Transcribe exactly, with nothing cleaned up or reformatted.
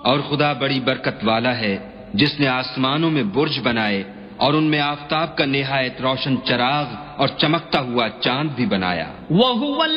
और खुदा बड़ी बरकत वाला है जिसने आसमानों में बुर्ज बनाए और उनमें आफताब का निहायत रोशन चराग और चमकता हुआ चांद भी बनाया।